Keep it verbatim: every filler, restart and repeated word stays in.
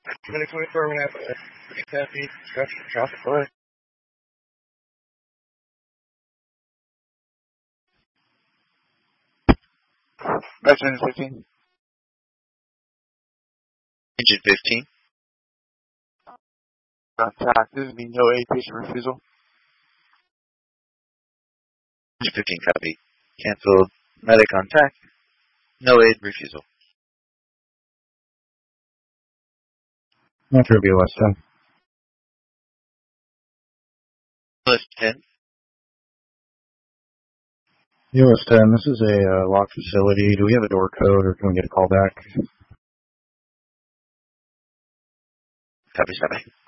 twenty twenty-four, we're going to have a happy traffic light. That's engine fifteen. Engine fifteen. Contact. This is the no aid patient refusal. Engine fifteen, copy. Cancelled. Medic contact. No aid refusal. Metro B O S ten. List ten. B O S ten, this is a uh, locked facility. Do we have a door code or can we get a call back? Copy, copy.